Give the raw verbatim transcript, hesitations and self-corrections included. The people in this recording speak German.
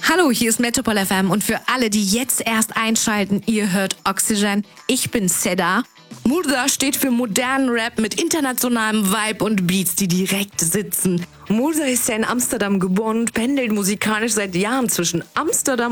Hallo, hier ist Metropol F M und für alle, die jetzt erst einschalten, ihr hört Oxygen. Ich bin Seda. Murda steht für modernen Rap mit internationalem Vibe und Beats, die direkt sitzen. Murda ist ja in Amsterdam geboren und pendelt musikalisch seit Jahren zwischen Amsterdam